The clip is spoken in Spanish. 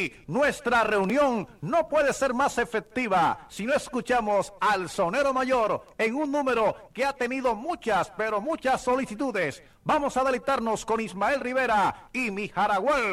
Y nuestra reunión no puede ser más efectiva si no escuchamos al sonero mayor en un número que ha tenido muchas, pero muchas solicitudes. Vamos a deleitarnos con Ismael Rivera y mi Jaragual.